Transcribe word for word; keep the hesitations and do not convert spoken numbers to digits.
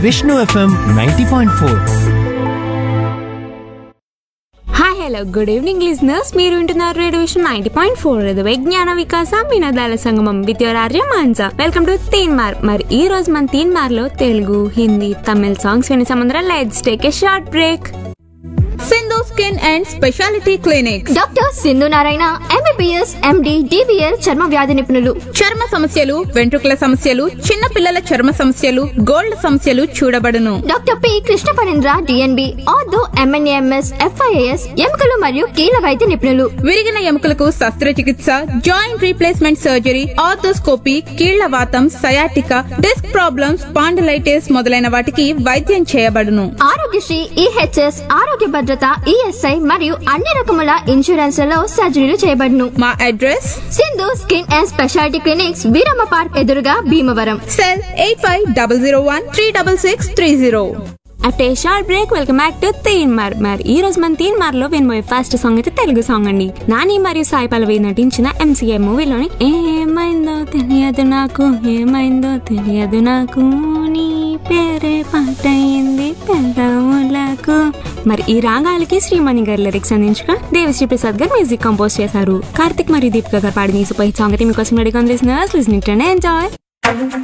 Vishnu FM ninety point four. Hi hello good evening listeners, మీరు వింటున్నారు radio vision ninety point four. విజ్ఞాన వికాస వినోదాల సంగమం విద్యారార్య Mansa. Welcome to తీన్ మార్. మరి ఈ రోజు మన తీన్ మార్ లో తెలుగు, హిందీ, తమిళ సాంగ్స్ వినే సముద్రం. Let's take a short break. Sindhu skin and speciality clinic. Doctor Sindhu Narayana, MBBS, MD, DBL, చర్మ వ్యాధి నిపుణులు. చర్మ సమస్యలు, వెంట్రుకల సమస్యలు, చిన్న పిల్లల చర్మ సమస్యలు, గోల్డ్ సమస్యలు చూడబడును. Doctor P Krishna Phanindra, DNB, ortho, MNAMS, FIAS, ఎముకలు మరియు కీళ్ళ వైద్య నిపుణులు. విరిగిన ఎముకలకు శస్త్రచికిత్స, జాయింట్ రీప్లేస్మెంట్ సర్జరీ, ఆర్థోస్కోపీ, కీళ్ల వాతం, సయాటికా, డిస్క్ ప్రాబ్లమ్స్, పాండలైటిస్ మొదలైన వాటికి వైద్యం చేయబడును. ఆరోగ్యశ్రీ, ఈహెచ్ఎస్, ఆరోగ్య భద్రత, ఈఎస్ఐ మరియు అన్ని రకముల ఇన్సూరెన్స్లలో సర్జరీలు చేయబడును. మా address Sindhu skin and speciality clinics, Veeramma park ఎదురుగా, Bhimavaram. Cell eight five zero zero one three six six three zero. After A short break welcome back to తీన్ మార్. మరి ఈ రోజు మన తీన్ మార్ లో వినబోయే ఫస్ట్ సాంగ్ అయితే తెలుగు సాంగ్ అండి. నాని మరియు సాయి పల్లవి నటించిన ఎంసీఏ మూవీలోని ఏమైందో తెలియదు నాకు, ఏమైందో తెలియదు నాకు, నీ పేరే పాటయింది పెద్దములకు. మరి ఈ రాగాలకి శ్రీమణి గారి లిరిక్స్ అందించగా దేవిశ్రీ ప్రసాద్ గారు మ్యూజిక్ కంపోజ్ చేశారు. కార్తిక్ మరియు దీపిక గారు పాడిన ఈ సూపర్ హిట్ సాంగ్ అయితే మీకోసం రెడీగా ఉంది లిజనర్స్. Listening to enjoy.